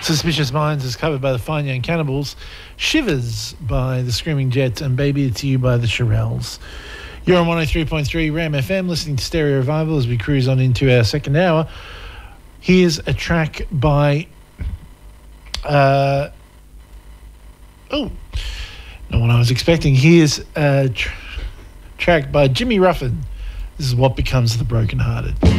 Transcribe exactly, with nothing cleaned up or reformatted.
Suspicious Minds is covered by the Fine Young Cannibals. Shivers by the Screaming Jets. And Baby It's You by the Shirelles. You're on one oh three point three Ram F M, listening to Stereo Revival as we cruise on into our second hour. Here's a track by... Uh, oh, not what I was expecting. Here's a tr- track by Jimmy Ruffin. This is What Becomes of the Brokenhearted.